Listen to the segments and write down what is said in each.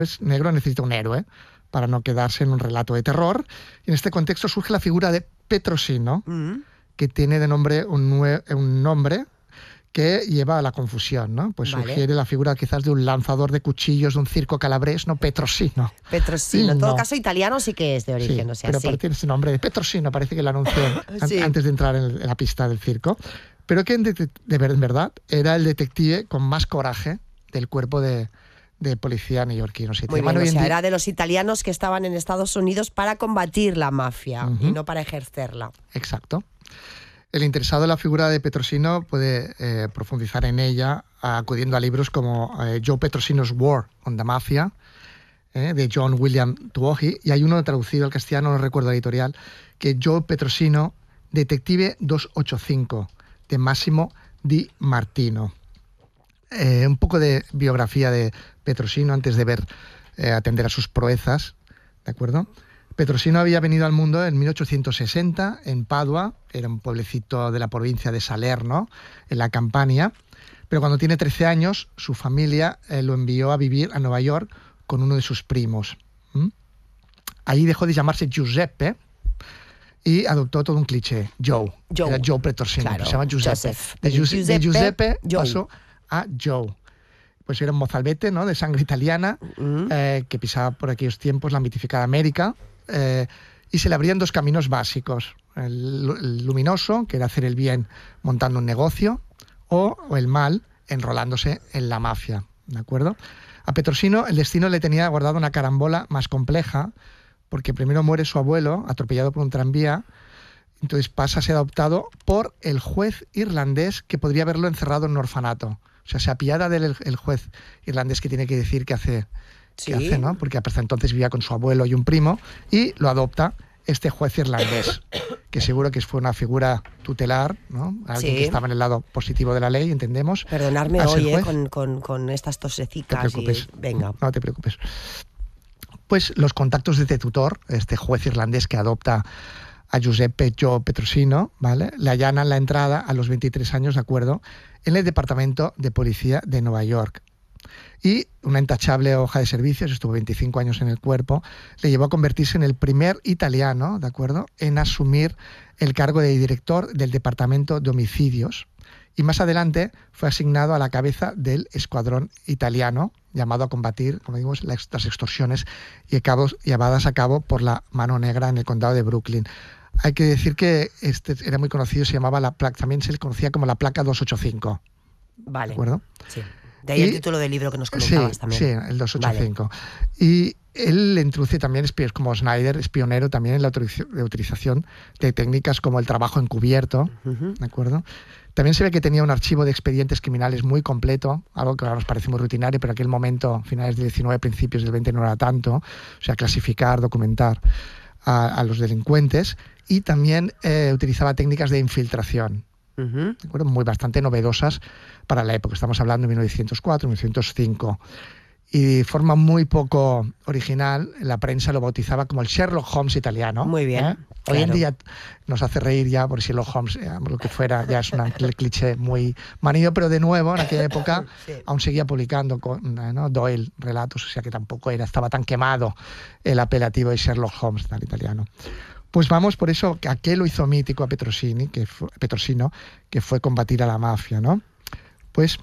negro necesita un héroe para no quedarse en un relato de terror. Y en este contexto surge la figura de Petrosino, que tiene de nombre un nombre que lleva a la confusión, ¿no? Pues sugiere la figura quizás de un lanzador de cuchillos de un circo calabrés, ¿no? Petrosino. Petrosino. En todo caso, italiano sí que es de origen, sí, o sea, pero parece ese nombre de Petrosino, parece que lo anunció antes de entrar en la pista del circo. Pero que en verdad era el detective con más coraje del cuerpo de policía neoyorquino. Muy bien, o sea, era de los italianos que estaban en Estados Unidos para combatir la mafia y no para ejercerla. Exacto. El interesado en la figura de Petrosino puede profundizar en ella acudiendo a libros como Joe Petrosino's War on the Mafia, de John William Tuohy, y hay uno traducido al castellano, no recuerdo la editorial, que Joe Petrosino, Detective 285, de Massimo Di Martino. Un poco de biografía de Petrosino antes de atender a sus proezas, ¿de acuerdo? Petrosino había venido al mundo en 1860 en Padua, era un pueblecito de la provincia de Salerno, en la Campania, pero cuando tiene 13 años, su familia lo envió a vivir a Nueva York con uno de sus primos. Ahí dejó de llamarse Giuseppe y adoptó todo un cliché, Joe. Era Joe Petrosino, claro, se llama Giuseppe. De Giuseppe pasó a Joe. Pues era un mozalbete, ¿no?, de sangre italiana, que pisaba por aquellos tiempos la mitificada América, y se le abrían dos caminos básicos: el luminoso, que era hacer el bien montando un negocio, o el mal, enrolándose en la mafia, ¿de acuerdo? A Petrosino el destino le tenía guardado una carambola más compleja, porque primero muere su abuelo, atropellado por un tranvía, entonces pasa a ser adoptado por el juez irlandés que podría haberlo encerrado en un orfanato. O sea, se apiada del juez irlandés que tiene que decir qué hace, ¿no? Porque hasta entonces vivía con su abuelo y un primo, y lo adopta este juez irlandés, que seguro que fue una figura tutelar, ¿no? Alguien que estaba en el lado positivo de la ley, entendemos. Perdonadme hoy con estas tosecicas. No te preocupes. Venga. No te preocupes. Pues los contactos de este tutor, este juez irlandés que adopta a Giuseppe Joe Petrosino, ¿vale?, le allanan la entrada a los 23 años, ¿de acuerdo?, en el Departamento de Policía de Nueva York. Y una intachable hoja de servicios, estuvo 25 años en el cuerpo, le llevó a convertirse en el primer italiano, ¿de acuerdo?, en asumir el cargo de director del Departamento de Homicidios. Y más adelante fue asignado a la cabeza del escuadrón italiano, llamado a combatir, como digamos, las extorsiones llevadas a cabo por la mano negra en el condado de Brooklyn. Hay que decir que este era muy conocido, se llamaba también se le conocía como la placa 285. Vale. ¿De acuerdo? Sí. De ahí el título del libro que nos comentabas también. Sí, el 285. Vale. Y él introduce también, como Snyder, es pionero también en la utilización de técnicas como el trabajo encubierto, ¿de acuerdo? También se ve que tenía un archivo de expedientes criminales muy completo, algo que ahora nos parece muy rutinario, pero en aquel momento, finales del 19, principios del 20, no era tanto. O sea, clasificar, documentar a los delincuentes, y también utilizaba técnicas de infiltración, ¿de acuerdo?, muy bastante novedosas para la época. Estamos hablando de 1904, 1905. Y de forma muy poco original, la prensa lo bautizaba como el Sherlock Holmes italiano. Muy bien. Hoy en día nos hace reír ya por Sherlock Holmes, lo que fuera, ya es un cliché muy manido, pero de nuevo, en aquella época aún seguía publicando ¿no?, Doyle relatos, o sea que tampoco estaba tan quemado el apelativo de Sherlock Holmes al italiano. Pues vamos, por eso, ¿a qué lo hizo mítico a Petrosino, que fue combatir a la mafia, ¿no? Pues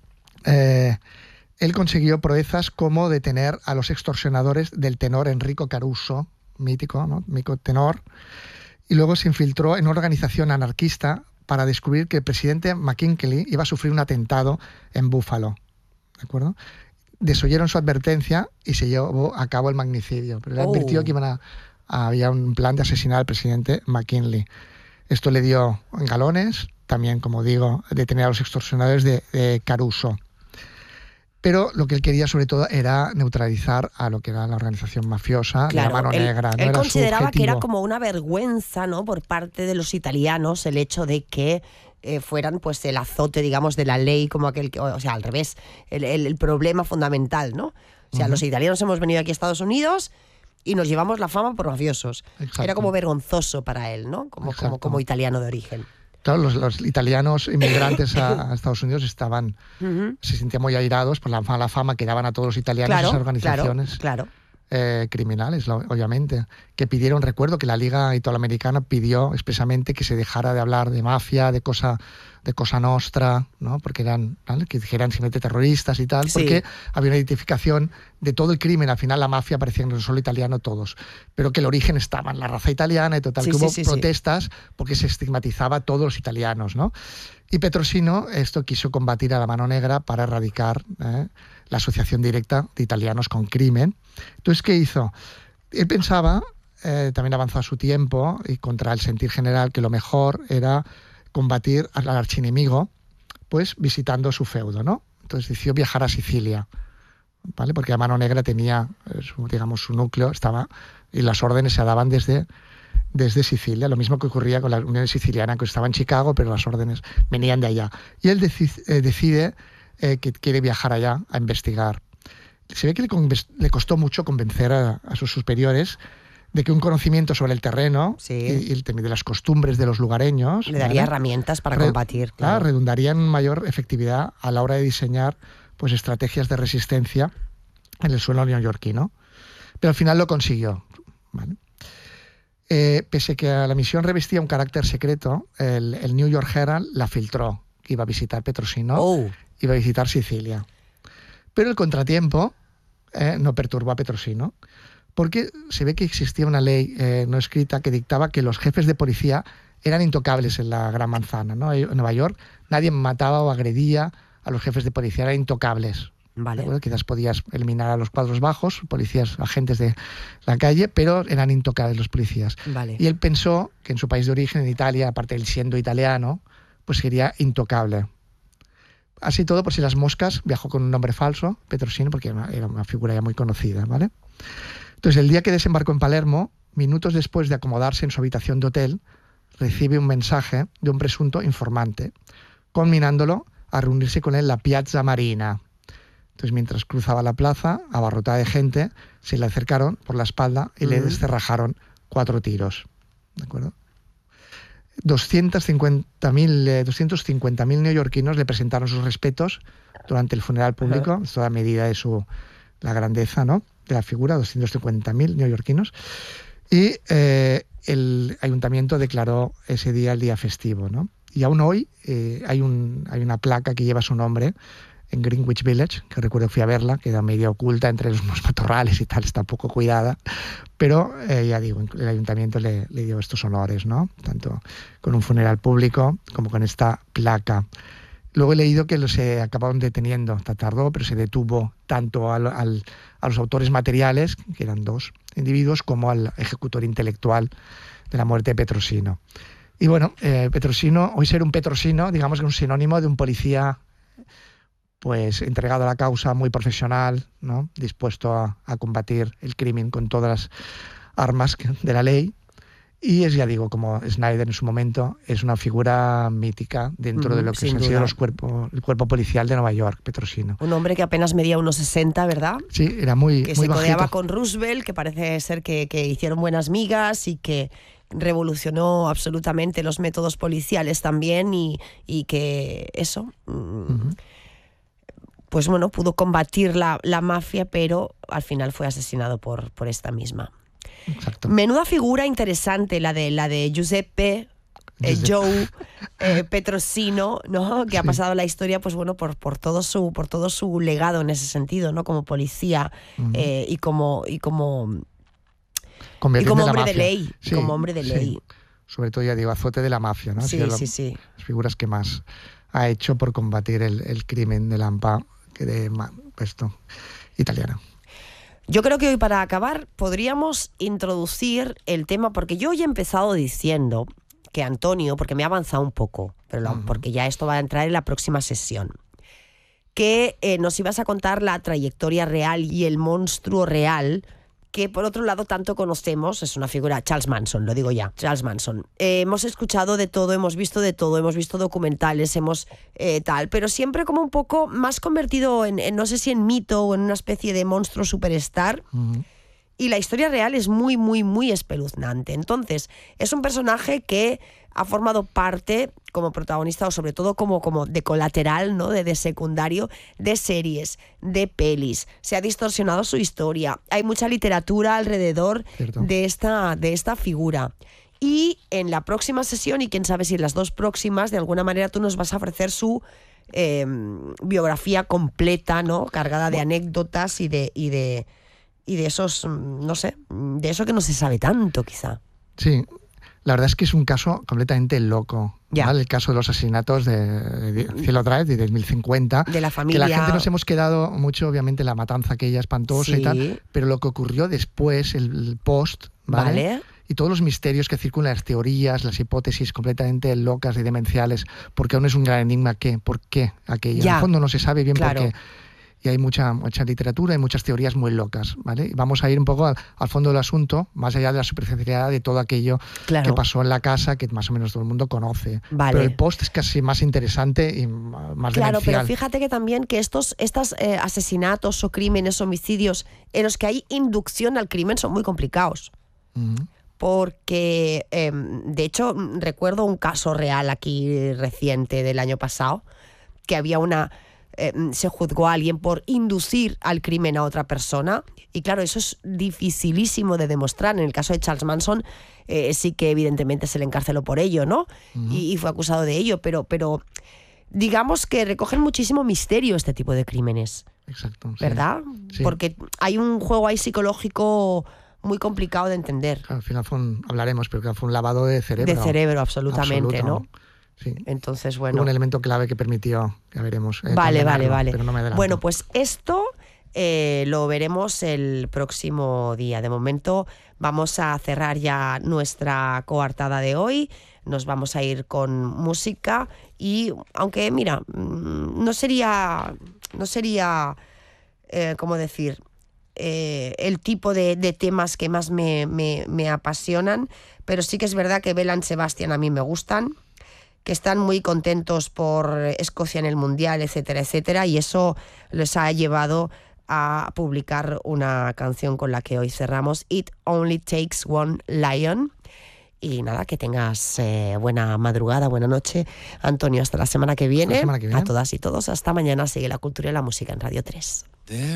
él consiguió proezas como detener a los extorsionadores del tenor Enrico Caruso, mítico, ¿no?, mítico tenor, y luego se infiltró en una organización anarquista para descubrir que el presidente McKinley iba a sufrir un atentado en Buffalo, ¿de acuerdo? Desoyeron su advertencia y se llevó a cabo el magnicidio, pero le advirtió que había un plan de asesinar al presidente McKinley. Esto le dio galones, también, como digo, detener a los extorsionadores de Caruso. Pero lo que él quería sobre todo era neutralizar a lo que era la organización mafiosa, de la mano negra. Él consideraba que era como una vergüenza, ¿no?, por parte de los italianos el hecho de que fueran pues el azote, digamos, de la ley, como aquel, o sea, al revés, el problema fundamental, ¿no? O sea, los italianos hemos venido aquí a Estados Unidos y nos llevamos la fama por mafiosos. Exacto. Era como vergonzoso para él, ¿no? Como italiano de origen. Claro, los italianos inmigrantes a Estados Unidos se sentían muy airados por la mala fama que daban a todos los italianos esas organizaciones. Claro. Criminales, obviamente, que pidieron, recuerdo que la Liga Italoamericana pidió expresamente que se dejara de hablar de mafia, de cosa nostra, ¿no? Porque eran, ¿vale? Que dijeran simplemente terroristas y tal, porque había una identificación de todo el crimen. Al final la mafia parecía no solo italiano todos, pero que el origen estaba en la raza italiana y total, que hubo protestas porque se estigmatizaba a todos los italianos, ¿no? Y Petrosino esto quiso combatir a la mano negra para erradicar la asociación directa de italianos con crimen. Entonces, ¿qué hizo? Él pensaba, también avanzado a su tiempo y contra el sentir general, que lo mejor era combatir al archienemigo, pues visitando su feudo, ¿no? Entonces decidió viajar a Sicilia, ¿vale? Porque la mano negra tenía, su núcleo, y las órdenes se daban desde Sicilia, lo mismo que ocurría con la Unión Siciliana, que estaba en Chicago, pero las órdenes venían de allá. Y él decide que quiere viajar allá a investigar. Se ve que le costó mucho convencer a sus superiores de que un conocimiento sobre el terreno y de las costumbres de los lugareños le daría herramientas para combatir. Claro, redundaría en mayor efectividad a la hora de diseñar pues estrategias de resistencia en el suelo neoyorquino. Pero al final lo consiguió, ¿vale? Pese que a la misión revestía un carácter secreto, el New York Herald la filtró, que iba a visitar Petrosino, iba a visitar Sicilia. Pero el contratiempo no perturbó a Petrosino, porque se ve que existía una ley no escrita que dictaba que los jefes de policía eran intocables en la Gran Manzana, ¿no? En Nueva York nadie mataba o agredía a los jefes de policía, eran intocables. Vale. Quizás podías eliminar a los cuadros bajos, policías, agentes de la calle, pero eran intocables los policías. Vale. Y él pensó que en su país de origen, en Italia, aparte de él siendo italiano, pues sería intocable. Así todo, por si las moscas, viajó con un nombre falso, Petrosino, porque era una figura ya muy conocida, ¿vale? Entonces, el día que desembarcó en Palermo, minutos después de acomodarse en su habitación de hotel, recibe un mensaje de un presunto informante, conminándolo a reunirse con él en la Piazza Marina. Entonces, mientras cruzaba la plaza, abarrotada de gente, se le acercaron por la espalda y le descerrajaron 4 tiros. ¿De acuerdo? 250.000 neoyorquinos le presentaron sus respetos durante el funeral público, toda medida de la grandeza, ¿no?, de la figura, 250.000 neoyorquinos. Y el ayuntamiento declaró ese día el día festivo, ¿no? Y aún hoy hay una placa que lleva su nombre en Greenwich Village, que recuerdo fui a verla, queda medio oculta entre los matorrales y tal, está poco cuidada, pero ya digo, el ayuntamiento le dio estos honores, ¿no? Tanto con un funeral público como con esta placa. Luego he leído que se acabaron deteniendo, tardó, pero se detuvo tanto a los autores materiales, que eran 2 individuos, como al ejecutor intelectual de la muerte de Petrosino. Y bueno, Petrosino, hoy ser un Petrosino, digamos que es un sinónimo de un policía pues entregado a la causa, muy profesional, ¿no?, dispuesto a combatir el crimen con todas las armas de la ley. Y es, ya digo, como Snyder en su momento, es una figura mítica dentro de lo que han sido el cuerpo policial de Nueva York, Petrosino. Un hombre que apenas medía 1,60, ¿verdad? Sí, era muy que muy se codeaba bajito. con Roosevelt, que parece ser que hicieron buenas migas y que revolucionó absolutamente los métodos policiales también y que eso... pues bueno, pudo combatir la mafia, pero al final fue asesinado por esta misma. Exacto. Menuda figura interesante la de Giuseppe Joe Petrosino, ¿no? Que ha pasado a la historia, pues bueno, por todo su legado en ese sentido, ¿no? Como policía y como hombre de ley, como hombre de ley. Sobre todo, ya digo, azote de la mafia, ¿no? Sí. Las figuras que más ha hecho por combatir el crimen de Lampa, italiana. Yo creo que hoy, para acabar, podríamos introducir el tema, porque yo hoy he empezado diciendo que Antonio, porque me ha avanzado un poco, pero porque ya esto va a entrar en la próxima sesión, que nos ibas a contar la trayectoria real y el monstruo real que por otro lado tanto conocemos. Es una figura, Charles Manson, lo digo ya, Charles Manson. Hemos escuchado de todo, hemos visto de todo, hemos visto documentales, pero siempre como un poco más convertido en no sé si en mito o en una especie de monstruo superstar. Y la historia real es muy, muy, muy espeluznante. Entonces, es un personaje que ha formado parte como protagonista o sobre todo como de colateral, ¿no? De secundario, de series, de pelis. Se ha distorsionado su historia. Hay mucha literatura alrededor de esta figura. Y en la próxima sesión, y quién sabe si en las dos próximas, de alguna manera tú nos vas a ofrecer su biografía completa, ¿no? Cargada de anécdotas y de esos, no sé, de eso que no se sabe tanto, quizá. Sí, la verdad es que es un caso completamente loco. ¿Vale? El caso de los asesinatos de Cielo Drive de 2050. De la familia. Que la gente nos hemos quedado mucho, obviamente, la matanza aquella espantosa y tal, pero lo que ocurrió después, el post, ¿vale? Y todos los misterios que circulan, las teorías, las hipótesis completamente locas y demenciales, porque aún es un gran enigma por qué aquello. En el fondo no se sabe bien por qué. Y hay mucha literatura y muchas teorías muy locas, ¿vale? Y vamos a ir un poco al fondo del asunto, más allá de la superficialidad de todo aquello que pasó en la casa, que más o menos todo el mundo conoce. Pero el post es casi más interesante y más demencial. Pero fíjate que también que estos asesinatos o crímenes, homicidios, en los que hay inducción al crimen son muy complicados. Porque, de hecho, recuerdo un caso real aquí reciente del año pasado, que había se juzgó a alguien por inducir al crimen a otra persona, y claro, eso es dificilísimo de demostrar. En el caso de Charles Manson sí que evidentemente se le encarceló por ello, ¿no? Y fue acusado de ello, pero digamos que recogen muchísimo misterio este tipo de crímenes. Exacto. ¿Verdad? Sí. Porque hay un juego ahí psicológico muy complicado de entender. Al final hablaremos, pero que fue un lavado de cerebro. De cerebro, absolutamente, ¿no? Sí. Entonces, bueno. Un elemento clave que permitió, ya veremos. Vale. Pero no me adelanto. Bueno, pues esto lo veremos el próximo día. De momento vamos a cerrar ya nuestra coartada de hoy. Nos vamos a ir con música y, aunque, mira, no sería ¿cómo decir? El tipo de temas que más me apasionan, pero sí que es verdad que Belle and Sebastian a mí me gustan, que están muy contentos por Escocia en el Mundial, etcétera, etcétera, y eso les ha llevado a publicar una canción con la que hoy cerramos, It Only Takes One Lion. Y nada, que tengas buena madrugada, buena noche, Antonio, hasta la semana que viene. Hasta la semana que viene. A todas y todos, hasta mañana. Sigue la cultura y la música en Radio 3.